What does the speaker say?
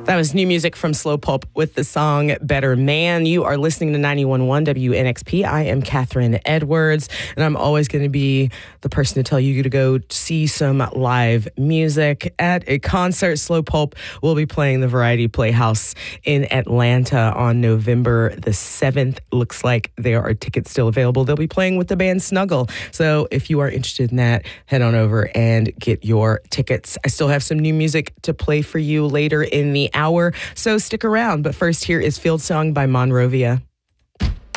That was new music from Slow Pulp with the song Better Man. You are listening to 91.1 WNXP. I am Catherine Edwards, and I'm always going to be the person to tell you to go see some live music at a concert. Slow Pulp will be playing the Variety Playhouse in Atlanta on November the 7th. Looks like there are tickets still available. They'll be playing with the band Snuggle. So if you are interested in that, head on over and get your tickets. I still have some new music to play for you later in the hour, so stick around. But first, here is Field Song by Monrovia.